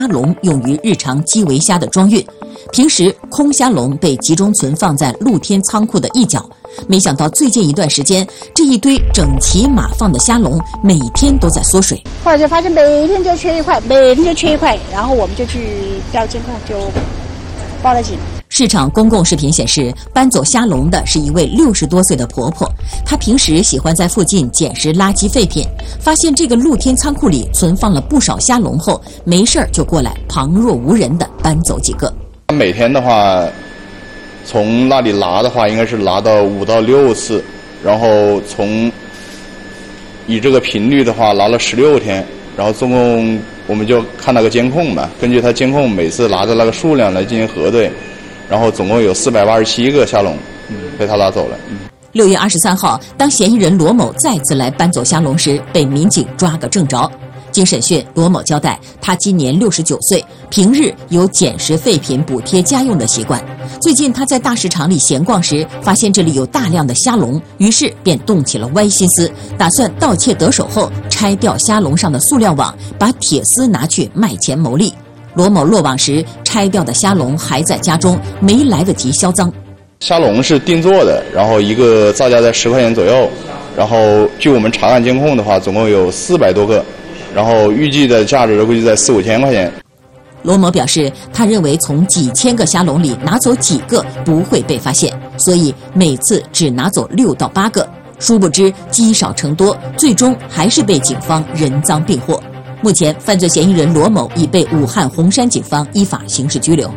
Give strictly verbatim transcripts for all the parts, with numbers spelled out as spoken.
虾笼用于日常基围虾的装运，平时空虾笼被集中存放在露天仓库的一角。没想到最近一段时间，这一堆整齐码放的虾笼每天都在缩水。 后来就发现每天就缺一块，每天就缺一块，然后我们就去调监控，就报了警。 市场公共视频显示，搬走虾笼的是一位六十多岁的婆婆。她平时喜欢在附近捡拾垃圾废品，发现这个露天仓库里存放了不少虾笼后，没事儿就过来旁若无人地搬走几个。 每天的话，从那里拿的话，应该是拿到五到六次，然后从以这个频率的话，拿了十六天，然后总共我们就看那个监控嘛，根据他监控每次拿的那个数量来进行核对。然后总共有四百八十七个虾笼被他拿走了。 六月二十三号，当嫌疑人罗某再次来搬走虾笼时，被民警抓个正着。经审讯，罗某交代，他今年六十九岁，平日有捡拾废品补贴家用的习惯。最近他在大市场里闲逛时，发现这里有大量的虾笼，于是便动起了歪心思，打算盗窃得手后拆掉虾笼上的塑料网，把铁丝拿去卖钱牟利。罗某落网时，拆掉的虾笼还在家中，没来得及销赃。 虾笼是定做的，然后一个造价在十块钱左右，然后据我们查看监控的话，总共有四百多个，然后预计的价值估计在四五千块钱。 罗某表示，他认为从几千个虾笼里拿走几个不会被发现，所以每次只拿走六到八个。殊不知积少成多，最终还是被警方人赃并获。目前，犯罪嫌疑人罗某已被武汉洪山警方依法刑事拘留。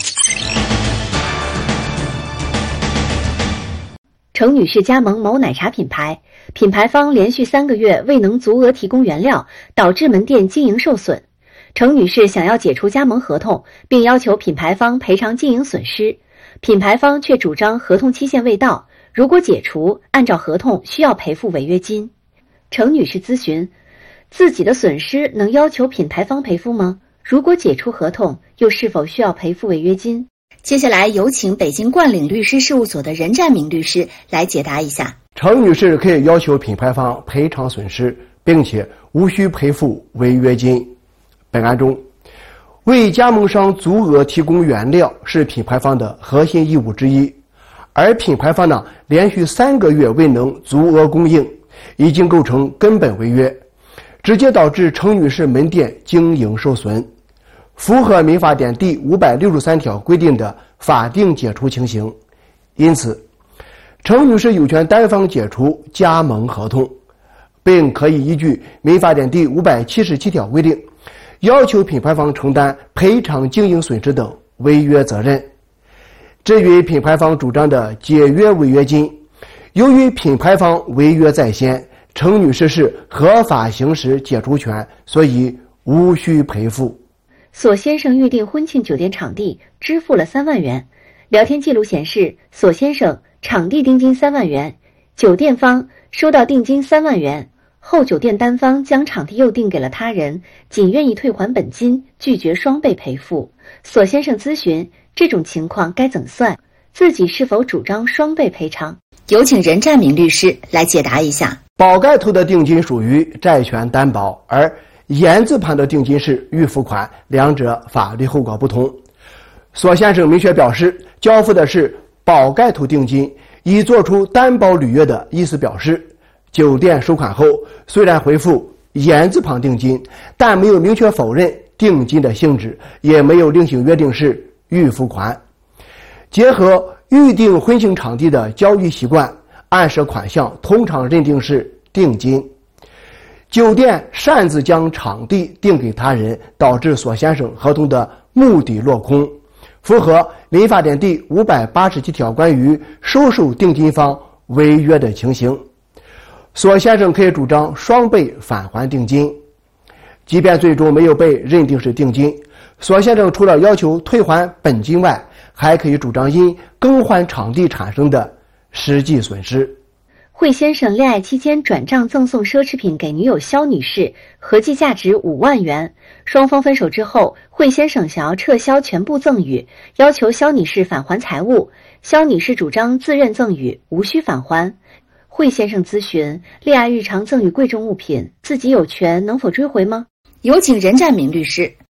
程女士加盟某奶茶品牌，品牌方连续三个月未能足额提供原料，导致门店经营受损。程女士想要解除加盟合同，并要求品牌方赔偿经营损失，品牌方却主张合同期限未到，如果解除，按照合同需要赔付违约金。程女士咨询，自己的损失能要求品牌方赔付吗？如果解除合同，又是否需要赔付违约金？接下来有请北京冠岭律师事务所的任占明律师来解答一下。 程女士可以要求品牌方赔偿损失，并且无需赔付违约金。本案中，为加盟商足额提供原料是品牌方的核心义务之一，而品牌方呢连续三个月未能足额供应，已经构成根本违约，直接导致程女士门店经营受损，符合民法典第五百六十三条规定的法定解除情形。因此，程女士有权单方解除加盟合同，并可以依据民法典第五百七十七条规定，要求品牌方承担赔偿经营损失等违约责任。至于品牌方主张的解约违约金，由于品牌方违约在先，程女士是合法行使解除权，所以无需赔付。 索先生预订婚庆酒店场地，支付了三万元。聊天记录显示，索先生场地定金三万元，酒店方收到定金三万元后，酒店单方将场地又订给了他人，仅愿意退还本金，拒绝双倍赔付。索先生咨询，这种情况该怎算？自己是否主张双倍赔偿？有请任占明律师来解答一下。 宝盖头的定金属于债权担保，而言字旁的定金是预付款，两者法律后果不同。索先生明确表示，交付的是宝盖头定金，以作出担保履约的意思表示。酒店收款后，虽然回复言字旁定金，但没有明确否认定金的性质，也没有另行约定是预付款。结合预订婚庆场地的交易习惯，按设款项通常认定是定金。酒店擅自将场地定给他人，导致索先生合同的目的落空，符合民法典第五百八十七条关于收受定金方违约的情形。索先生可以主张双倍返还定金。即便最终没有被认定是定金，索先生除了要求退还本金外，还可以主张因更换场地产生的实际损失。 惠先生恋爱期间转账赠送奢侈品给女友肖女士，合计价值五万元。双方分手之后，惠先生想要撤销全部赠与，要求肖女士返还财物。肖女士主张自认赠与，无需返还。惠先生咨询，恋爱日常赠与贵重物品，自己有权能否追回吗？有请任占明律师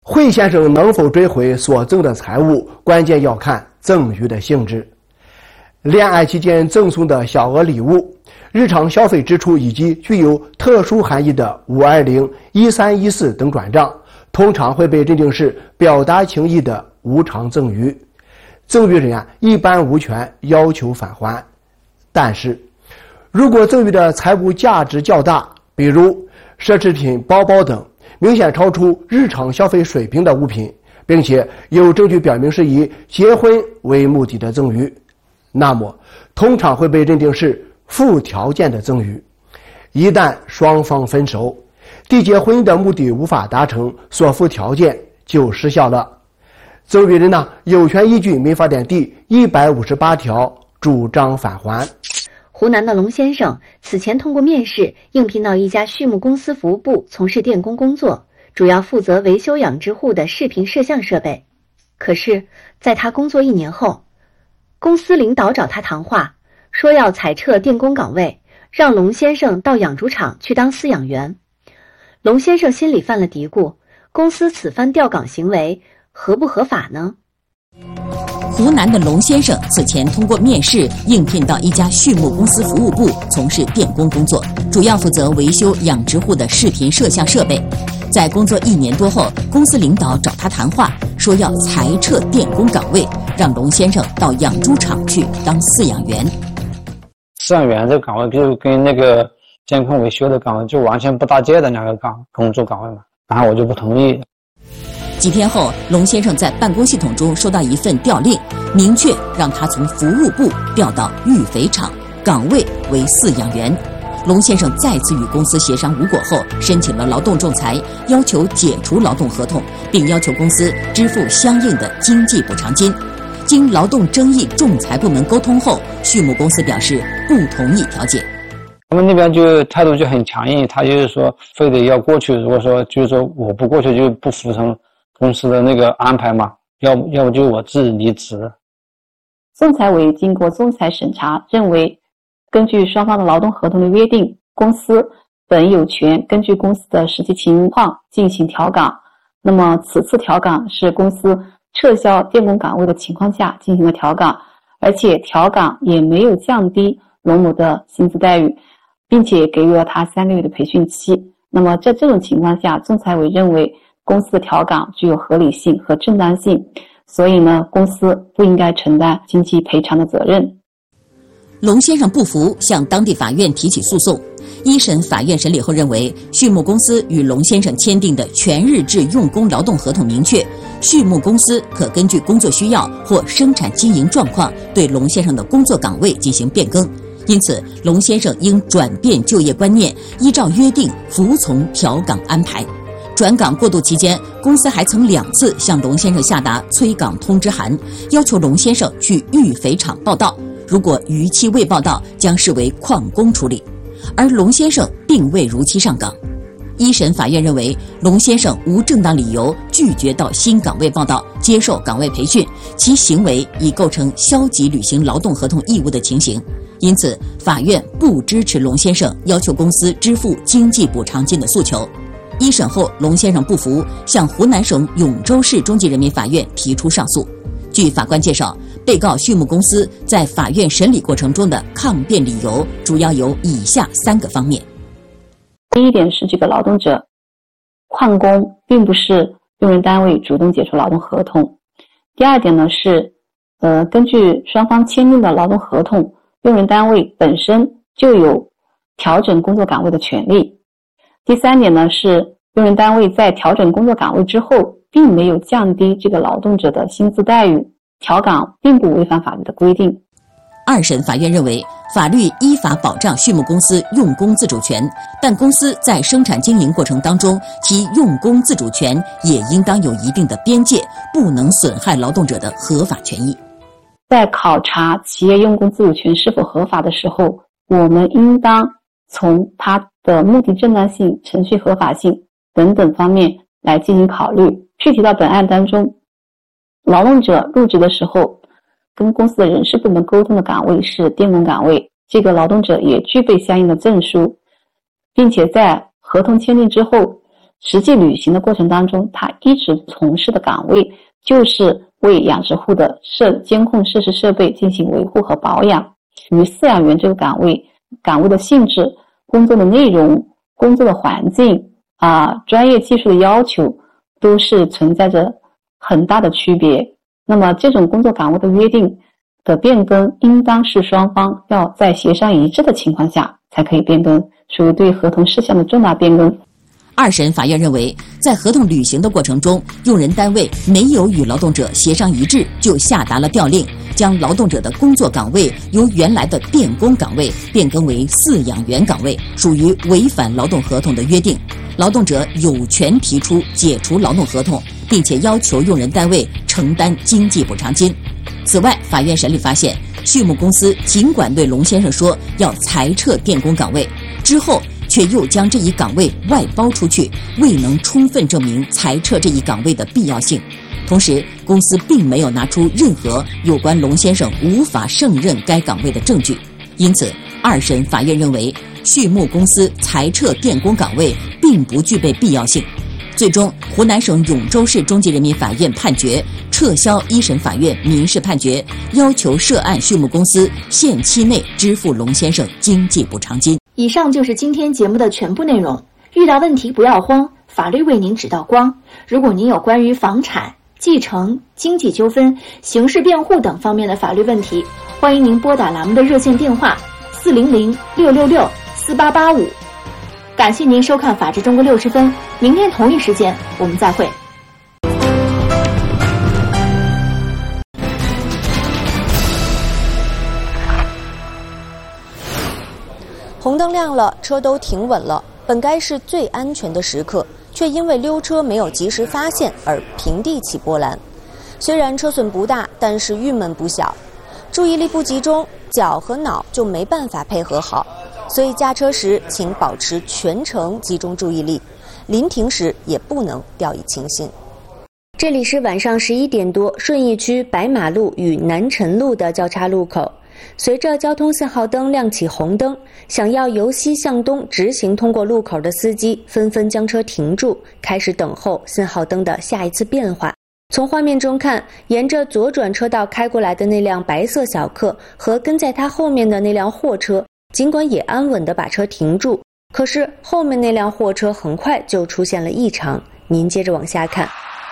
惠先生能否追回所赠的财物，关键要看赠与的性质。恋爱期间赠送的小额礼物、日常消费支出以及具有特殊含义的五二零、一三一四等转账，通常会被认定是表达情谊的无偿赠与。赠与人啊，一般无权要求返还。但是，如果赠与的财物价值较大，比如奢侈品、包包等，明显超出日常消费水平的物品，并且有证据表明是以结婚为目的的赠与，那么通常会被认定是附条件的赠与。一旦双方分手，缔结婚姻的目的无法达成，所附条件就失效了。赠与人呢，有权依据《民法典》第一百五十八条主张返还。 湖南的龙先生此前通过面试应聘到一家畜牧公司服务部从事电工工作，主要负责维修养殖户的视频摄像设备。可是在他工作一年后，公司领导找他谈话，说要裁撤电工岗位，让龙先生到养猪场去当饲养员。龙先生心里犯了嘀咕，公司此番调岗行为合不合法呢？ 湖南的龙先生此前通过面试应聘到一家畜牧公司服务部从事电工工作，主要负责维修养殖户的视频摄像设备。在工作一年多后，公司领导找他谈话，说要裁撤电工岗位，让龙先生到养猪场去当饲养员。 饲养员这个岗位就跟那个监控维修的岗位就完全不搭界的两个岗工作岗位嘛，然后我就不同意。 几天后，龙先生在办公系统中收到一份调令，明确让他从服务部调到育肥场，岗位为饲养员。龙先生再次与公司协商无果后，申请了劳动仲裁，要求解除劳动合同，并要求公司支付相应的经济补偿金。经劳动争议仲裁部门沟通后，畜牧公司表示不同意调解。 他们那边就态度就很强硬，他就是说非得要过去，如果说就是说我不过去就不服从公司的那个安排嘛，要不要不就我自己离职。 仲裁委经过仲裁审查，认为根据双方的劳动合同的约定，公司本有权根据公司的实际情况进行调岗。那么此次调岗是公司撤销电工岗位的情况下进行了调岗，而且调岗也没有降低龙某的薪资待遇，并且给予了他三个月的培训期。那么在这种情况下，仲裁委认为公司的调岗具有合理性和正当性，所以呢，公司不应该承担经济赔偿的责任。 龙先生不服，向当地法院提起诉讼。一审法院审理后认为，畜牧公司与龙先生签订的全日制用工劳动合同明确，畜牧公司可根据工作需要或生产经营状况对龙先生的工作岗位进行变更。因此，龙先生应转变就业观念，依照约定服从调岗安排。转岗过渡期间，公司还曾两次向龙先生下达催岗通知函，要求龙先生去育肥场报到，如果逾期未报到，将视为旷工处理。而龙先生并未如期上岗。一审法院认为，龙先生无正当理由拒绝到新岗位报到，接受岗位培训，其行为已构成消极履行劳动合同义务的情形。因此，法院不支持龙先生要求公司支付经济补偿金的诉求。一审后，龙先生不服，向湖南省永州市中级人民法院提出上诉。据法官介绍，被告畜牧公司在法院审理过程中的抗辩理由主要有以下三个方面。 第一点是这个劳动者旷工并不是用人单位主动解除劳动合同。第二点呢是呃，根据双方签订的劳动合同，用人单位本身就有调整工作岗位的权利。第三点呢是用人单位在调整工作岗位之后，并没有降低这个劳动者的薪资待遇，调岗并不违反法律的规定。 二审法院认为，法律依法保障畜牧公司用工自主权，但公司在生产经营过程当中，其用工自主权也应当有一定的边界，不能损害劳动者的合法权益。 在考察企业用工自主权是否合法的时候，我们应当从它的目的正当性、程序合法性等等方面来进行考虑。具体到本案当中，劳动者入职的时候跟公司的人事部门沟通的岗位是电工岗位，这个劳动者也具备相应的证书，并且在合同签订之后， 实际履行的过程当中，他一直从事的岗位就是为养殖户的设监控设施设备进行维护和保养。与饲养员这个岗位岗位的性质、工作的内容、工作的环境啊、专业技术的要求都是存在着很大的区别。那么这种工作岗位的约定的变更，应当是双方要在协商一致的情况下才可以变更，属于对合同事项的重大变更。 二审法院认为，在合同履行的过程中，用人单位没有与劳动者协商一致，就下达了调令，将劳动者的工作岗位由原来的电工岗位变更为饲养员岗位，属于违反劳动合同的约定。劳动者有权提出解除劳动合同，并且要求用人单位承担经济补偿金。此外，法院审理发现，畜牧公司尽管对龙先生说要裁撤电工岗位，之后却又将这一岗位外包出去，未能充分证明裁撤这一岗位的必要性。同时，公司并没有拿出任何有关龙先生无法胜任该岗位的证据。因此，二审法院认为，畜牧公司裁撤电工岗位并不具备必要性。最终，湖南省永州市中级人民法院判决撤销一审法院民事判决，要求涉案畜牧公司限期内支付龙先生经济补偿金。 以上就是今天节目的全部内容。遇到问题不要慌，法律为您指道光。如果您有关于房产、继承、经济纠纷、刑事辩护等方面的法律问题，欢迎您拨打栏目的热线电话四零零六六六四八八五。感谢您收看《法治中国六十分》，明天同一时间我们再会。 红灯亮了，车都停稳了，本该是最安全的时刻，却因为溜车没有及时发现而平地起波澜。虽然车损不大，但是郁闷不小。注意力不集中，脚和脑就没办法配合好，所以驾车时请保持全程集中注意力，临停时也不能掉以轻心。 这里是晚上十一点多，顺义区白马路与南辰路的交叉路口。随着交通信号灯亮起红灯，想要由西向东直行通过路口的司机纷纷将车停住，开始等候信号灯的下一次变化。从画面中看，沿着左转车道开过来的那辆白色小客和跟在他后面的那辆货车，尽管也安稳地把车停住，可是后面那辆货车很快就出现了异常。您接着往下看。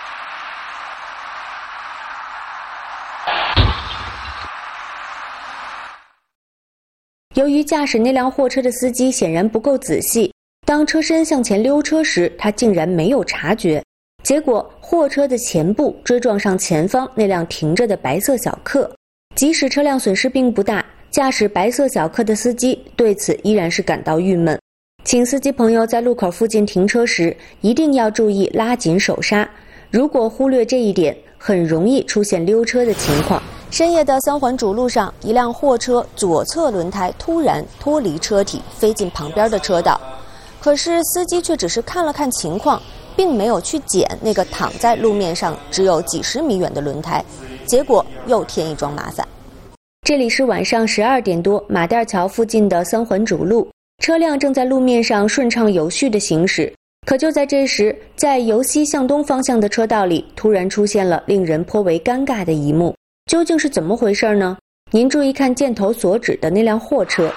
由于驾驶那辆货车的司机显然不够仔细，当车身向前溜车时，他竟然没有察觉，结果货车的前部追撞上前方那辆停着的白色小客。即使车辆损失并不大，驾驶白色小客的司机对此依然是感到郁闷。请司机朋友在路口附近停车时，一定要注意拉紧手刹，如果忽略这一点，很容易出现溜车的情况。 深夜的三环主路上，一辆货车左侧轮胎突然脱离车体，飞进旁边的车道。可是司机却只是看了看情况，并没有去捡那个躺在路面上只有几十米远的轮胎，结果又添一桩麻烦。 这里是晚上十二点多，马甸桥附近的三环主路，车辆正在路面上顺畅有序地行驶。可就在这时，在由西向东方向的车道里，突然出现了令人颇为尴尬的一幕。究竟是怎么回事呢？您注意看箭头所指的那辆货车。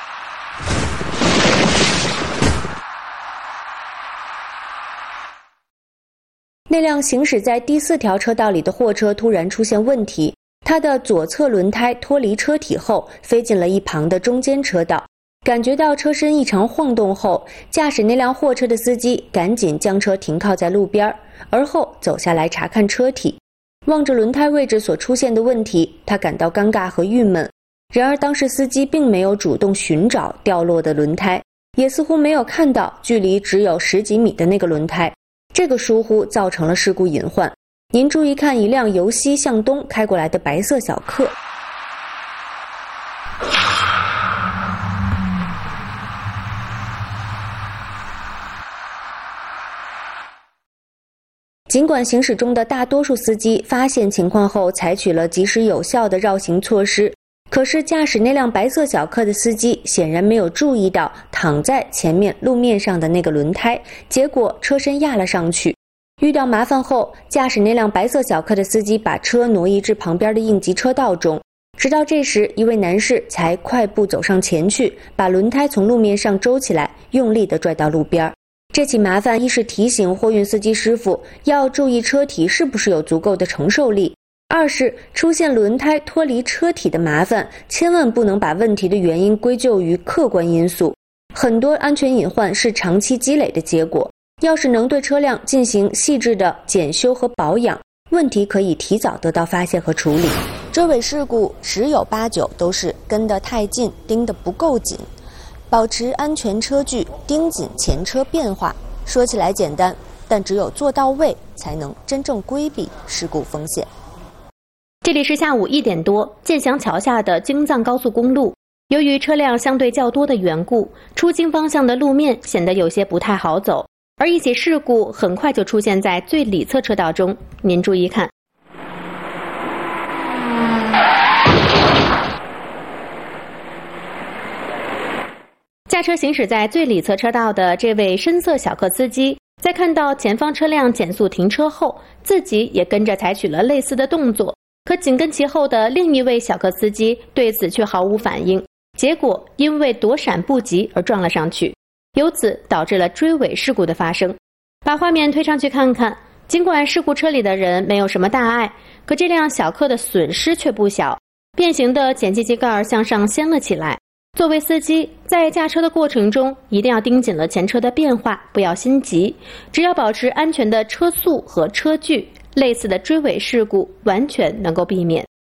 那辆行驶在第四条车道里的货车突然出现问题，它的左侧轮胎脱离车体后，飞进了一旁的中间车道。感觉到车身异常晃动后，驾驶那辆货车的司机赶紧将车停靠在路边，而后走下来查看车体。望着轮胎位置所出现的问题，他感到尴尬和郁闷。然而当时司机并没有主动寻找掉落的轮胎，也似乎没有看到距离只有十几米的那个轮胎。这个疏忽造成了事故隐患。您注意看一辆由西向东开过来的白色小客。尽管行驶中的大多数司机发现情况后采取了及时有效的绕行措施， 可是驾驶那辆白色小客的司机显然没有注意到躺在前面路面上的那个轮胎，结果车身压了上去。遇到麻烦后，驾驶那辆白色小客的司机把车挪移至旁边的应急车道中。直到这时，一位男士才快步走上前去，把轮胎从路面上周起来，用力地拽到路边。这起麻烦一是提醒货运司机师傅要注意车体是不是有足够的承受力，二是出现轮胎脱离车体的麻烦，千万不能把问题的原因归咎于客观因素。很多安全隐患是长期积累的结果，要是能对车辆进行细致的检修和保养，问题可以提早得到发现和处理。追尾事故十有八九都是跟得太近，盯得不够紧。保持安全车距，盯紧前车变化，说起来简单，但只有做到位，才能真正规避事故风险。 这里是下午一点多，建祥桥下的京藏高速公路，由于车辆相对较多的缘故，出京方向的路面显得有些不太好走，而一起事故很快就出现在最里侧车道中。您注意看，驾车行驶在最里侧车道的这位深色小客司机，在看到前方车辆减速停车后，自己也跟着采取了类似的动作。可紧跟其后的另一位小客司机对此却毫无反应，结果因为躲闪不及而撞了上去，由此导致了追尾事故的发生。把画面推上去看看，尽管事故车里的人没有什么大碍，可这辆小客的损失却不小，变形的减气机盖向上掀了起来。作为司机，在驾车的过程中一定要盯紧了前车的变化，不要心急，只要保持安全的车速和车距，类似的追尾事故完全能够避免。